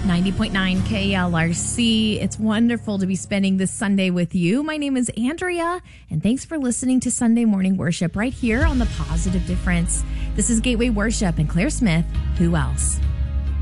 90.9 KLRC. It's wonderful to be spending this Sunday with you. My name is Andrea, and thanks for listening to Sunday Morning Worship right here on The Positive Difference. This is Gateway Worship, and Claire Smith, who else?